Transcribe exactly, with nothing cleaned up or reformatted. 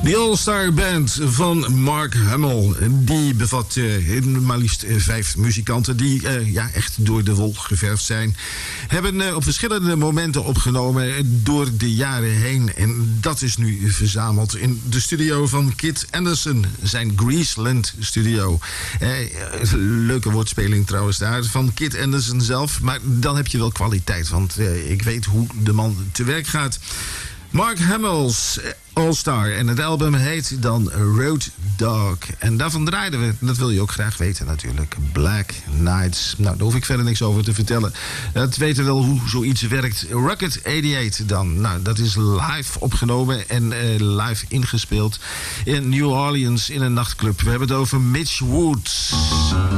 De All-Star Band van Mark Hamill. Die bevat uh, maar liefst uh, vijf muzikanten die uh, ja, echt door de wol geverfd zijn. Hebben uh, op verschillende momenten opgenomen door de jaren heen. En dat is nu verzameld in de studio van Kit Anderson. Zijn Greaseland studio. Uh, leuke woordspeling trouwens daar van Kit Anderson zelf. Maar dan heb je wel kwaliteit. Want uh, ik weet hoe de man te werk gaat. Mark Hamill's All-Star. En het album heet dan Road Dog. En daarvan draaiden we, dat wil je ook graag weten natuurlijk, Black Nights. Nou, daar hoef ik verder niks over te vertellen. Dat weten wel hoe zoiets werkt. Rocket eenennegentig dan. Nou, dat is live opgenomen en uh, live ingespeeld in New Orleans in een nachtclub. We hebben het over Mitch Woods.